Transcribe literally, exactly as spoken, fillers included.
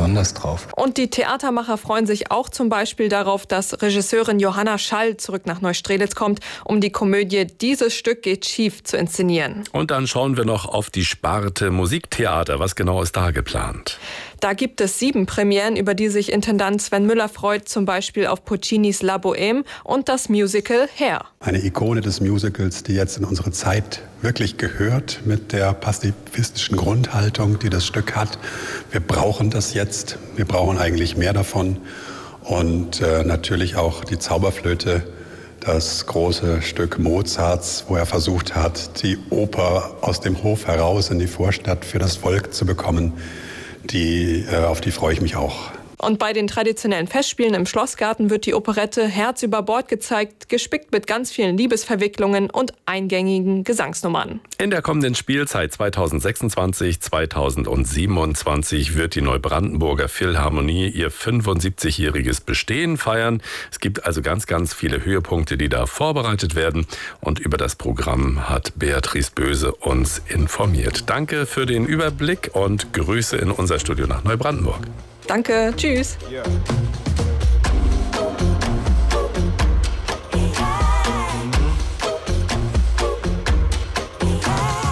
besonders drauf. Und die Theatermacher freuen sich auch zum Beispiel darauf, dass Regisseurin Johanna Schall zurück nach Neustrelitz kommt, um die Komödie Dieses Stück geht schief zu inszenieren. Und dann schauen wir noch auf die Sparte Musiktheater. Was genau ist da geplant? Da gibt es sieben Premieren, über die sich Intendant Sven Müller freut, zum Beispiel auf Puccinis La Bohème und das Musical Hair. Eine Ikone des Musicals, die jetzt in unsere Zeit wirklich gehört, mit der pazifistischen Grundhaltung, die das Stück hat. Wir brauchen das jetzt, wir brauchen eigentlich mehr davon. Und äh, natürlich auch die Zauberflöte, das große Stück Mozarts, wo er versucht hat, die Oper aus dem Hof heraus in die Vorstadt für das Volk zu bekommen. Die, äh, auf die freue ich mich auch. Und bei den traditionellen Festspielen im Schlossgarten wird die Operette Herz über Bord gezeigt, gespickt mit ganz vielen Liebesverwicklungen und eingängigen Gesangsnummern. In der kommenden Spielzeit zweitausendsechsundzwanzig zweitausendsiebenundzwanzig wird die Neubrandenburger Philharmonie ihr fünfundsiebzigjähriges Bestehen feiern. Es gibt also ganz, ganz viele Höhepunkte, die da vorbereitet werden. Und über das Programm hat Beatrice Böse uns informiert. Danke für den Überblick und Grüße in unser Studio nach Neubrandenburg. Danke, tschüss. Yeah.